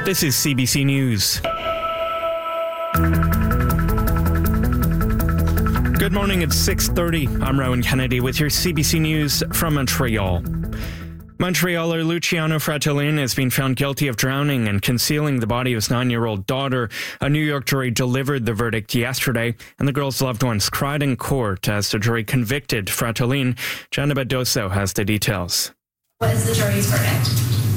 This is CBC News. Good morning, it's 6:30. I'm Rowan Kennedy with your CBC News from Montreal. Montrealer Luciano Fratellin has been found guilty of drowning and concealing the body of his 9-year-old daughter. A New York jury delivered the verdict yesterday, and the girl's loved ones cried in court as the jury convicted Fratellin. Gianna Badoso has the details. What is the jury's verdict?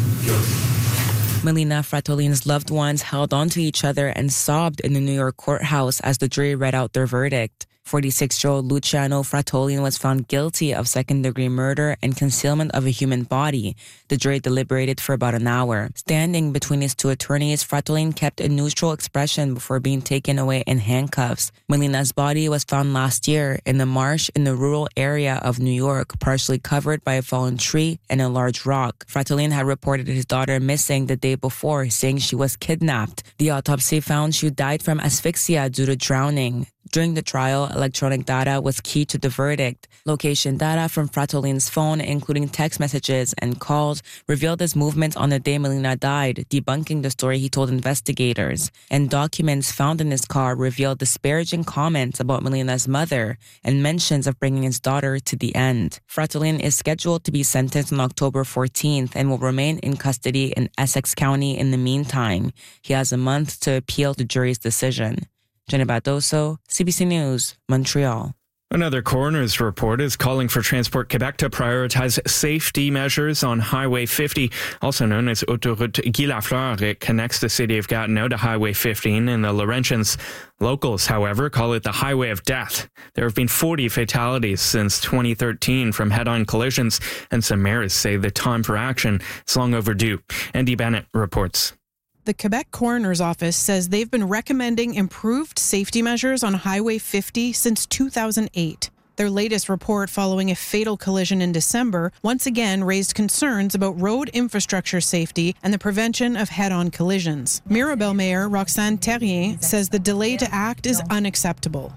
Melina Fratellin's loved ones held onto each other and sobbed in the New York courthouse as the jury read out their verdict. 46-year-old Luciano Fratellin was found guilty of second-degree murder and concealment of a human body. The jury deliberated for about an hour. Standing between his two attorneys, Fratellin kept a neutral expression before being taken away in handcuffs. Melina's body was found last year in the marsh in the rural area of New York, partially covered by a fallen tree and a large rock. Fratellin had reported his daughter missing the day before, saying she was kidnapped. The autopsy found she died from asphyxia due to drowning. During the trial, electronic data was key to the verdict. Location data from Fratellin's phone, including text messages and calls, revealed his movements on the day Melina died, debunking the story he told investigators. And documents found in his car revealed disparaging comments about Melina's mother and mentions of bringing his daughter to the end. Fratellin is scheduled to be sentenced on October 14th and will remain in custody in Essex County in the meantime. He has a month to appeal the jury's decision. Jenna Badoso, CBC News, Montreal. Another coroner's report is calling for Transport Quebec to prioritize safety measures on Highway 50, also known as Autoroute Guy Lafleur. It connects the city of Gatineau to Highway 15 in the Laurentians. Locals, however, call it the Highway of Death. There have been 40 fatalities since 2013 from head-on collisions, and some mayors say the time for action is long overdue. Andy Bennett reports. The Quebec Coroner's Office says they've been recommending improved safety measures on Highway 50 since 2008. Their latest report following a fatal collision in December once again raised concerns about road infrastructure safety and the prevention of head-on collisions. Mirabel Mayor Roxane Terrien says the delay to act is unacceptable.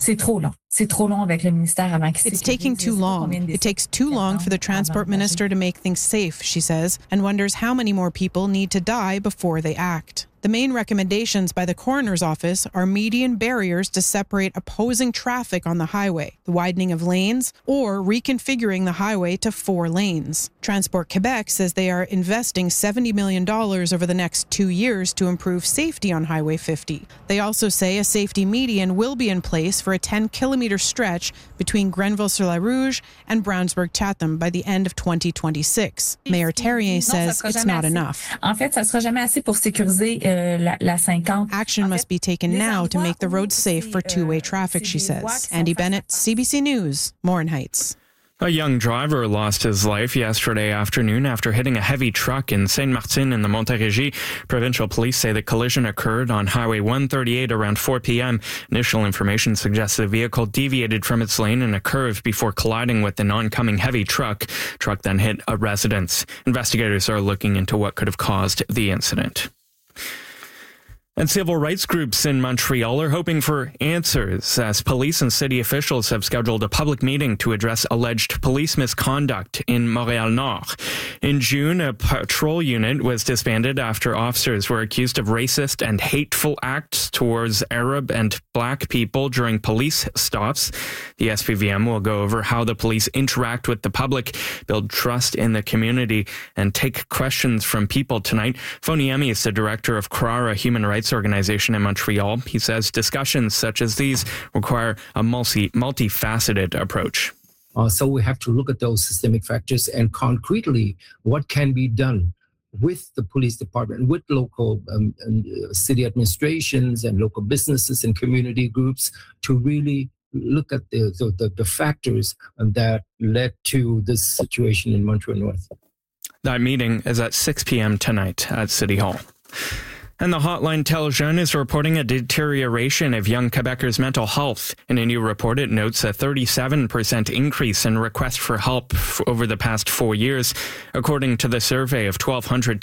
It's taking too long. It takes too long for the transport minister to make things safe, she says, and wonders how many more people need to die before they act. The main recommendations by the coroner's office are median barriers to separate opposing traffic on the highway, the widening of lanes, or reconfiguring the highway to 4 lanes. Transport Quebec says they are investing $70 million over the next 2 years to improve safety on Highway 50. They also say a safety median will be in place for a 10-kilometer stretch between Grenville-sur-la-Rouge and Brownsburg-Chatham by the end of 2026. Mayor Terrien says it's not enough. Action must be taken now to make the roads safe for two-way traffic, she says. Andy Bennett, CBC News, Morin Heights. A young driver lost his life yesterday afternoon after hitting a heavy truck in Saint-Martin in the Montérégie. Provincial police say the collision occurred on Highway 138 around 4 p.m. Initial information suggests the vehicle deviated from its lane in a curve before colliding with an oncoming heavy truck. Truck then hit a residence. Investigators are looking into what could have caused the incident. And civil rights groups in Montreal are hoping for answers as police and city officials have scheduled a public meeting to address alleged police misconduct in Montréal-Nord. In June, a patrol unit was disbanded after officers were accused of racist and hateful acts towards Arab and Black people during police stops. The SPVM will go over how the police interact with the public, build trust in the community, and take questions from people tonight. Foniemi is the director of CRARA Human Rights Organization in Montreal. He says discussions such as these require a multifaceted approach. So we have to look at those systemic factors and concretely what can be done with the police department, with local city administrations and local businesses and community groups to really look at the factors that led to this situation in Montreal North. That meeting is at 6 p.m. tonight at City Hall. And the hotline Tel Jeune is reporting a deterioration of young Quebecers' mental health. In a new report, it notes a 37% increase in requests for help over the past 4 years. According to the survey of 1,200